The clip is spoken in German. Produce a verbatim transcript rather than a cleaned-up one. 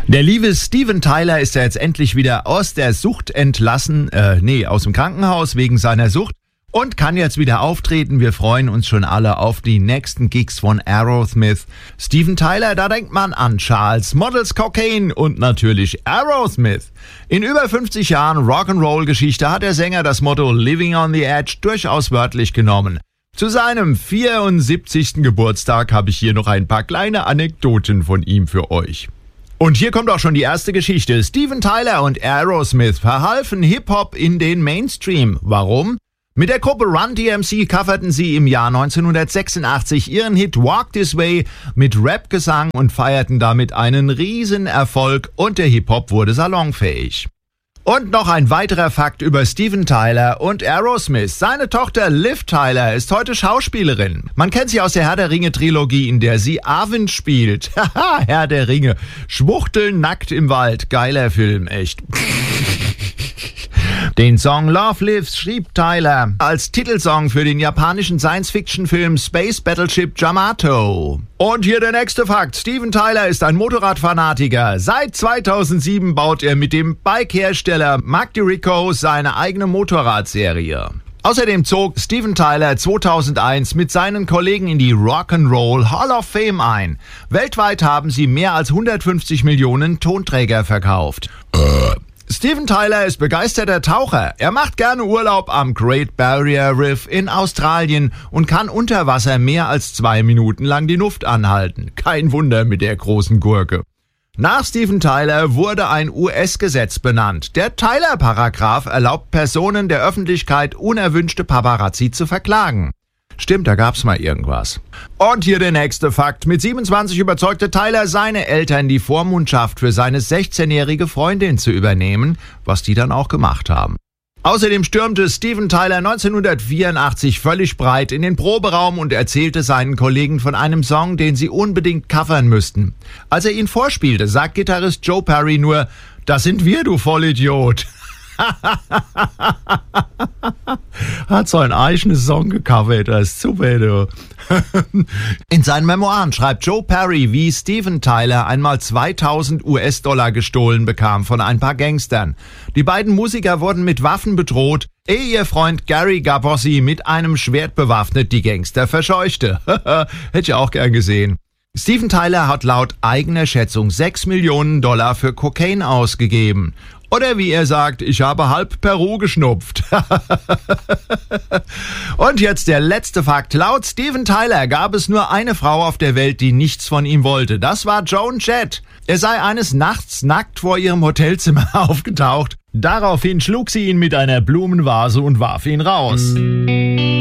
Der liebe Steven Tyler ist ja jetzt endlich wieder aus der Sucht entlassen, äh, nee, aus dem Krankenhaus wegen seiner Sucht und kann jetzt wieder auftreten. Wir freuen uns schon alle auf die nächsten Gigs von Aerosmith. Steven Tyler, da denkt man an Charles, Models, Cocaine und natürlich Aerosmith. In über fünfzig Jahren Rock'n'Roll-Geschichte hat der Sänger das Motto Living on the Edge durchaus wörtlich genommen. Zu seinem vierundsiebzigsten Geburtstag habe ich hier noch ein paar kleine Anekdoten von ihm für euch. Und hier kommt auch schon die erste Geschichte. Steven Tyler und Aerosmith verhalfen Hip-Hop in den Mainstream. Warum? Mit der Gruppe Run D M C coverten sie im Jahr neunzehnhundertsechsundachtzig ihren Hit Walk This Way mit Rap-Gesang und feierten damit einen riesen Erfolg und der Hip-Hop wurde salonfähig. Und noch ein weiterer Fakt über Steven Tyler und Aerosmith. Seine Tochter Liv Tyler ist heute Schauspielerin. Man kennt sie aus der Herr der Ringe-Trilogie, in der sie Arwen spielt. Haha, Herr der Ringe. Schwuchteln nackt im Wald. Geiler Film, echt. Den Song Love Lives schrieb Tyler als Titelsong für den japanischen Science-Fiction-Film Space Battleship Yamato. Und hier der nächste Fakt. Steven Tyler ist ein Motorradfanatiker. Seit zweitausendsieben baut er mit dem Bike-Hersteller Mark DeRico seine eigene Motorradserie. Außerdem zog Steven Tyler zweitausendeins mit seinen Kollegen in die Rock'n'Roll Hall of Fame ein. Weltweit haben sie mehr als hundertfünfzig Millionen Tonträger verkauft. Äh. Steven Tyler ist begeisterter Taucher. Er macht gerne Urlaub am Great Barrier Reef in Australien und kann unter Wasser mehr als zwei Minuten lang die Luft anhalten. Kein Wunder mit der großen Gurke. Nach Steven Tyler wurde ein U S-Gesetz benannt. Der Tyler-Paragraph erlaubt Personen der Öffentlichkeit unerwünschte Paparazzi zu verklagen. Stimmt, da gab's mal irgendwas. Und hier der nächste Fakt. Mit siebenundzwanzig überzeugte Tyler seine Eltern, die Vormundschaft für seine sechzehnjährige Freundin zu übernehmen, was die dann auch gemacht haben. Außerdem stürmte Steven Tyler neunzehnhundertvierundachtzig völlig breit in den Proberaum und erzählte seinen Kollegen von einem Song, den sie unbedingt covern müssten. Als er ihn vorspielte, sagt Gitarrist Joe Perry nur, das sind wir, du Vollidiot. Hat so einen eigenen Song gecovert, das ist super, du. In seinen Memoiren schreibt Joe Perry, wie Steven Tyler einmal zweitausend US-Dollar gestohlen bekam von ein paar Gangstern. Die beiden Musiker wurden mit Waffen bedroht, ehe ihr Freund Gary Gabossi mit einem Schwert bewaffnet die Gangster verscheuchte. Hätte ich auch gern gesehen. Steven Tyler hat laut eigener Schätzung sechs Millionen Dollar für Kokain ausgegeben. Oder wie er sagt, ich habe halb Peru geschnupft. Und jetzt der letzte Fakt. Laut Steven Tyler gab es nur eine Frau auf der Welt, die nichts von ihm wollte. Das war Joan Jett. Er sei eines Nachts nackt vor ihrem Hotelzimmer aufgetaucht. Daraufhin schlug sie ihn mit einer Blumenvase und warf ihn raus.